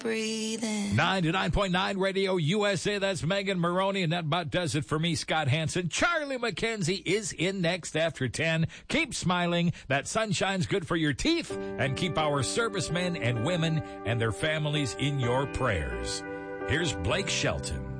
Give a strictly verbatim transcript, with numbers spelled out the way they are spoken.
breathing. ninety-nine point nine Radio U S A. That's Megan Maroney, and that about does it for me, Scott Hansen. Charlie McKenzie is in next after ten. Keep smiling. That sunshine's good for your teeth. And keep our servicemen and women and their families in your prayers. Here's Blake Shelton.